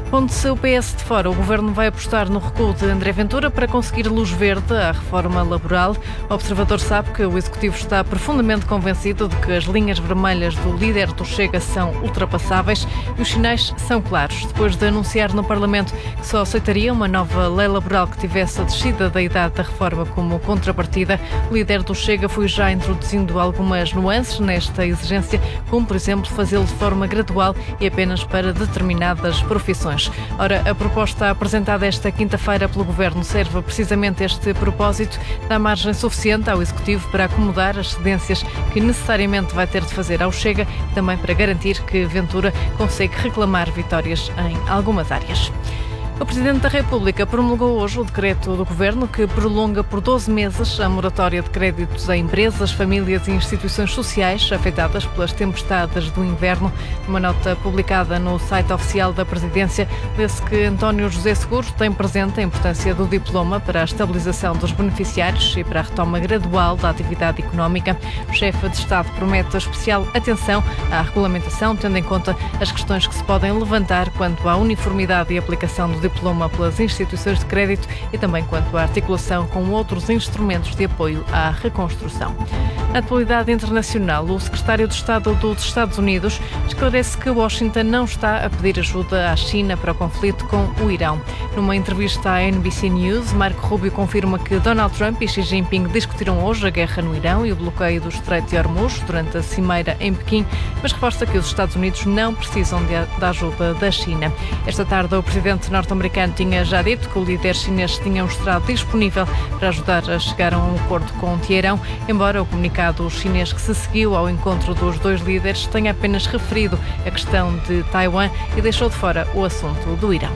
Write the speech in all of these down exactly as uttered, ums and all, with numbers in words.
Pondo-se o P S de fora, o Governo vai apostar no recuo de André Ventura para conseguir luz verde à reforma laboral. O Observador sabe que o Executivo está profundamente convencido de que as linhas vermelhas do líder do Chega são ultrapassáveis e os sinais são claros. Depois de anunciar no Parlamento que só aceitaria uma nova lei laboral que tivesse a descida da idade da reforma como contrapartida, o líder do Chega foi já introduzindo algumas nuances nesta exigência, como, por exemplo, fazê-lo de forma gradual e apenas para determinadas profissões. Ora, a proposta apresentada esta quinta-feira pelo Governo serve precisamente a este propósito, dá margem suficiente ao Executivo para acomodar as cedências que necessariamente vai ter de fazer ao Chega e também para garantir que Ventura consegue reclamar vitórias em algumas áreas. O Presidente da República promulgou hoje o decreto do Governo que prolonga por doze meses a moratória de créditos a empresas, famílias e instituições sociais afetadas pelas tempestades do inverno. Numa nota publicada no site oficial da Presidência, vê-se que António José Seguro tem presente a importância do diploma para a estabilização dos beneficiários e para a retoma gradual da atividade económica. O chefe de Estado promete especial atenção à regulamentação, tendo em conta as questões que se podem levantar quanto à uniformidade e aplicação do diploma pelas instituições de crédito e também quanto à articulação com outros instrumentos de apoio à reconstrução. Na atualidade internacional, o secretário de Estado dos Estados Unidos esclarece que Washington não está a pedir ajuda à China para o conflito com o Irão. Numa entrevista à N B C News, Marco Rubio confirma que Donald Trump e Xi Jinping discutiram hoje a guerra no Irão e o bloqueio do Estreito de Hormuz durante a cimeira em Pequim, mas reforça que os Estados Unidos não precisam de, da ajuda da China. Esta tarde, o presidente norte-americano tinha já dito que o líder chinês tinha mostrado disponível para ajudar a chegar a um acordo com Teherão, embora o comunicado chinês que se seguiu ao encontro dos dois líderes tenha apenas referido a questão de Taiwan e deixou de fora o assunto do Irão.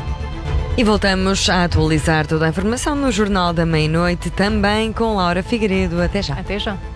E voltamos a atualizar toda a informação no Jornal da Meia-Noite, também com Laura Figueiredo. Até já. Até já.